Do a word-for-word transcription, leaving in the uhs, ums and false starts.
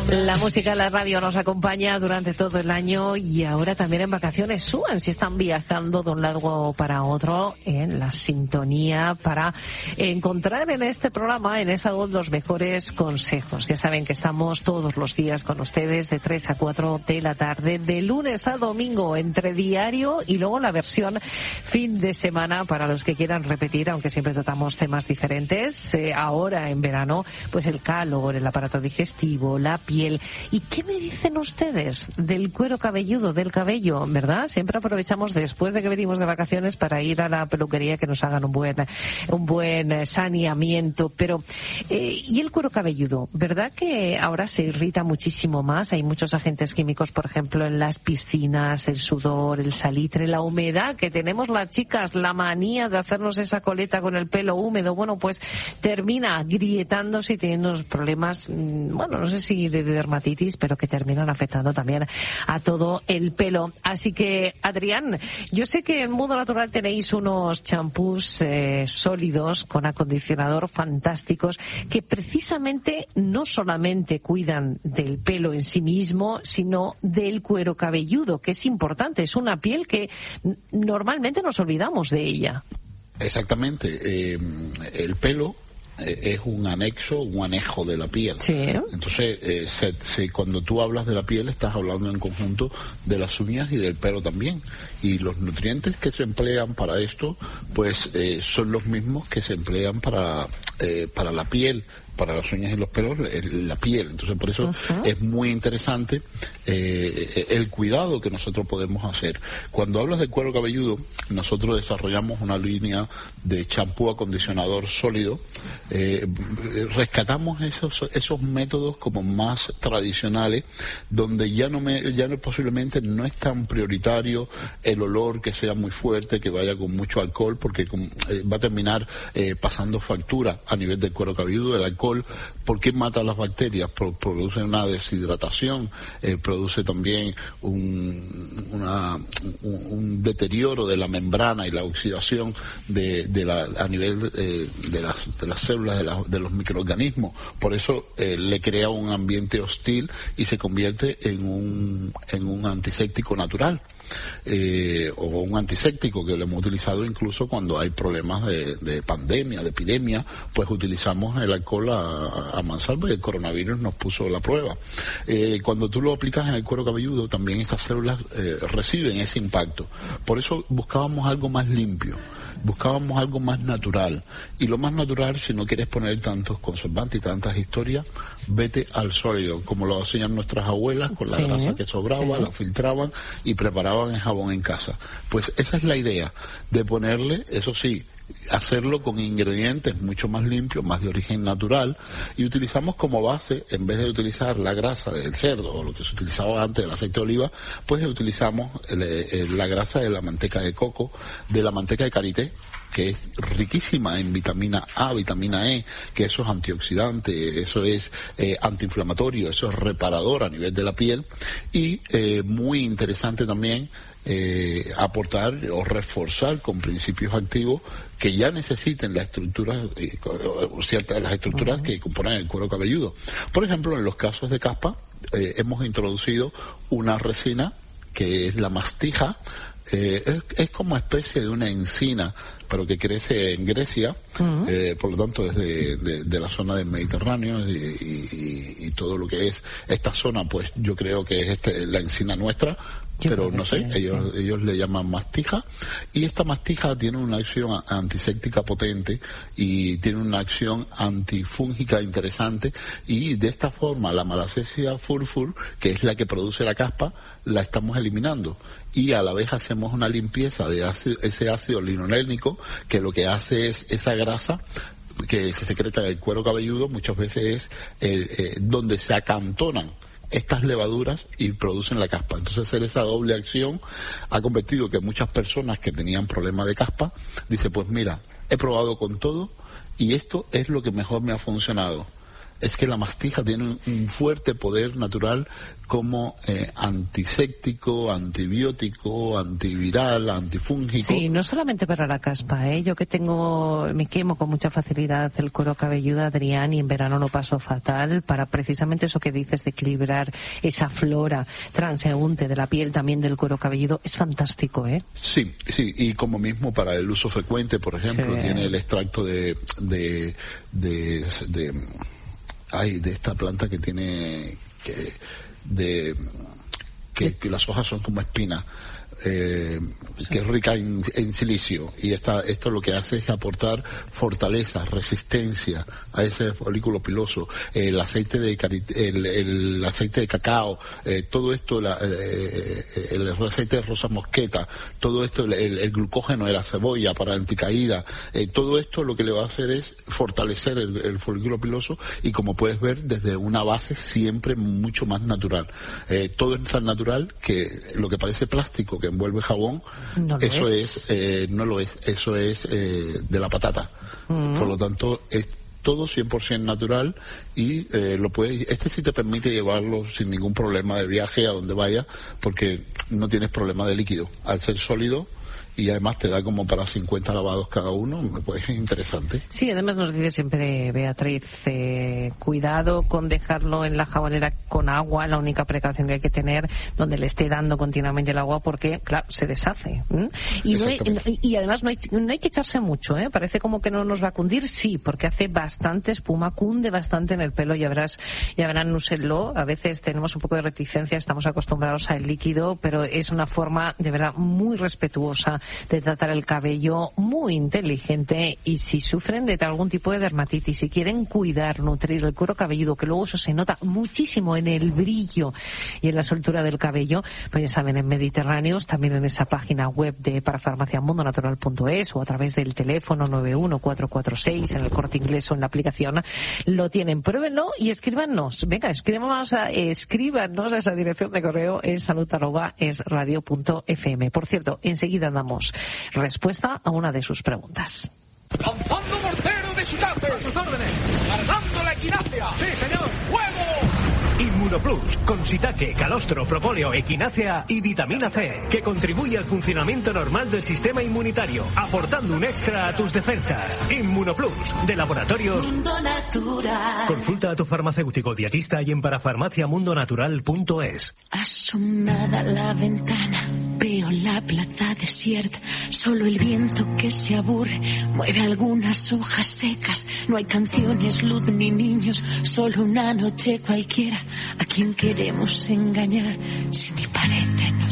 La música de la radio nos acompaña durante todo el año y ahora también en vacaciones. Suban si están viajando de un lado para otro en la sintonía para encontrar en este programa, en esa voz, los mejores consejos. Ya saben que estamos todos los días con ustedes de tres a cuatro de la tarde, de lunes a domingo, entre diario y luego la versión fin de semana para los que quieran repetir, aunque siempre tratamos temas diferentes. Eh, ahora en verano, pues el calor, el aparato digestivo, la piel. ¿Y qué me dicen ustedes del cuero cabelludo, del cabello, verdad? Siempre aprovechamos después de que venimos de vacaciones para ir a la peluquería que nos hagan un buen un buen saneamiento. Pero, eh, ¿y el cuero cabelludo? ¿Verdad que ahora se irrita muchísimo más? Hay muchos agentes químicos, por ejemplo, en las piscinas, el sudor, el salitre, la humedad, que tenemos las chicas, la manía de hacernos esa coleta con el pelo húmedo. Bueno, pues termina agrietándose y teniendo unos problemas, bueno, no sé si de dermatitis, pero que terminan afectando también a todo el pelo. Así que, Adrián, yo sé que en Mundo Natural tenéis unos champús eh, sólidos con acondicionador fantásticos que precisamente no solamente cuidan del pelo en sí mismo, sino del cuero cabelludo, que es importante. Es una piel que normalmente nos olvidamos de ella. Exactamente. Eh, el pelo es un anexo, un anejo de la piel. Sí. Entonces, eh, se, se, cuando tú hablas de la piel, estás hablando en conjunto de las uñas y del pelo también. Y los nutrientes que se emplean para esto, pues eh, son los mismos que se emplean para, eh, para la piel, para las uñas y los pelos, la piel. Entonces, por eso uh-huh. es muy interesante eh, el cuidado que nosotros podemos hacer. Cuando hablas de cuero cabelludo, nosotros desarrollamos una línea de champú acondicionador sólido. Eh, rescatamos esos esos métodos como más tradicionales, donde ya no me, ya no posiblemente no es tan prioritario el olor que sea muy fuerte, que vaya con mucho alcohol, porque con, eh, va a terminar eh, pasando factura a nivel del cuero cabelludo. El alcohol, ¿por qué mata las bacterias? Pro, produce una deshidratación, eh, produce también un, una, un, un deterioro de la membrana y la oxidación de, de la, a nivel eh, de, las, de las células, de, la, de los microorganismos. Por eso eh, le crea un ambiente hostil y se convierte en un, en un antiséptico natural. Eh, o un antiséptico que lo hemos utilizado incluso cuando hay problemas de, de pandemia, de epidemia, pues utilizamos el alcohol a, a mansalva y el coronavirus nos puso la prueba. Eh, cuando tú lo aplicas en el cuero cabelludo, también estas células eh, reciben ese impacto. Por eso buscábamos algo más limpio, buscábamos algo más natural. Y lo más natural, si no quieres poner tantos conservantes y tantas historias, vete al sólido, como lo hacían nuestras abuelas con la sí, grasa que sobraba, sí. la filtraban y preparaban el jabón en casa. Pues esa es la idea, de ponerle, eso sí, hacerlo con ingredientes mucho más limpios, más de origen natural, y utilizamos como base, en vez de utilizar la grasa del cerdo o lo que se utilizaba antes, el aceite de oliva, pues utilizamos el, el, la grasa de la manteca de coco, de la manteca de karité, que es riquísima en vitamina A, vitamina E, que eso es antioxidante, eso es eh, antiinflamatorio, eso es reparador a nivel de la piel, y eh, muy interesante también eh, aportar o reforzar con principios activos que ya necesiten la estructura, eh, ciertas las estructuras uh-huh. que componen el cuero cabelludo. Por ejemplo, en los casos de caspa, eh, hemos introducido una resina que es la mastija. Eh, es, es como especie de una encina, pero que crece en Grecia, uh-huh. eh, por lo tanto desde de, de la zona del Mediterráneo y, y, y todo lo que es esta zona, pues yo creo que es este, la encina nuestra, yo pero no sé, sí, ellos sí. ellos le llaman mastija, y esta mastija tiene una acción antiséptica potente y tiene una acción antifúngica interesante, y de esta forma la Malassezia furfur, que es la que produce la caspa, la estamos eliminando, y a la vez hacemos una limpieza de ácido, ese ácido linolénico, que lo que hace es esa grasa que se secreta en el cuero cabelludo, muchas veces es eh, eh, donde se acantonan estas levaduras y producen la caspa. Entonces, hacer esa doble acción ha convertido que muchas personas que tenían problemas de caspa dicen, pues mira, he probado con todo y esto es lo que mejor me ha funcionado. es que la mastija tiene un, un fuerte poder natural como eh, antiséptico, antibiótico, antiviral, antifúngico. Sí, no solamente para la caspa, ¿eh? Yo que tengo, me quemo con mucha facilidad el cuero cabelludo, Adrián, y en verano lo paso fatal, para precisamente eso que dices de equilibrar esa flora transeúnte de la piel, también del cuero cabelludo, es fantástico, ¿eh? Sí, sí, y como mismo para el uso frecuente, por ejemplo, sí. tiene el extracto de, de, de, de, ay, de esta planta que tiene, que, de, que, que las hojas son como espinas. Eh, que es rica en, en silicio, y esta, esto lo que hace es aportar fortaleza, resistencia a ese folículo piloso. Eh, el aceite de cari- el, el aceite de cacao, eh, todo esto, la, eh, el aceite de rosa mosqueta, todo esto, el, el glucógeno de la cebolla para anticaída, eh, todo esto lo que le va a hacer es fortalecer el, el folículo piloso, y como puedes ver, desde una base siempre mucho más natural. Eh, todo es tan natural que lo que parece plástico que envuelve jabón, no eso es, es eh, no lo es, eso es eh, de la patata. Mm. Por lo tanto, es todo cien por ciento natural, y eh, lo puedes, este sí te permite llevarlo sin ningún problema de viaje a donde vayas, porque no tienes problema de líquido. Al ser sólido, y además te da como para cincuenta lavados cada uno, pues es interesante. Sí, además nos dice siempre Beatriz, eh, cuidado con dejarlo en la jabonera con agua, la única precaución que hay que tener, donde le esté dando continuamente el agua, porque, claro, se deshace. ¿eh? Y, no hay, y además no hay, no hay que echarse mucho, ¿eh? Parece como que no nos va a cundir, sí, porque hace bastante espuma, cunde bastante en el pelo, ya verás, ya verán, úsenlo. A veces tenemos un poco de reticencia, estamos acostumbrados al líquido, pero es una forma, de verdad, muy respetuosa de tratar el cabello, muy inteligente. Y si sufren de algún tipo de dermatitis, si quieren cuidar, nutrir el cuero cabelludo, que luego eso se nota muchísimo en el brillo y en la soltura del cabello, pues ya saben, en Mediterráneos, también en esa página web de parafarmacia mundo natural punto es, o a través del teléfono nueve uno cuatro cuatro seis, en el Corte Inglés o en la aplicación, lo tienen. Pruébenlo y escríbanos. Venga, escríbanos a, escríbanos a esa dirección de correo, es salud arroba es radio punto f m. Por cierto, enseguida damos respuesta a una de sus preguntas. ¡Lanzando mortero de Shitate! ¡A sus órdenes! ¡Cargando la equinacia! ¡Sí, señor! ¡Fuego! Inmunoplus, con shiitake, calostro, propóleo, equinácea y vitamina C, que contribuye al funcionamiento normal del sistema inmunitario, aportando un extra a tus defensas. Inmunoplus, de Laboratorios Mundo Natural. Consulta a tu farmacéutico dietista y en parafarmacia mundo natural punto es. Asomada la ventana, veo la plaza desierta, solo el viento que se aburre mueve algunas hojas secas. No hay canciones, luz ni niños, solo una noche cualquiera. ¿A quién queremos engañar si ni parece?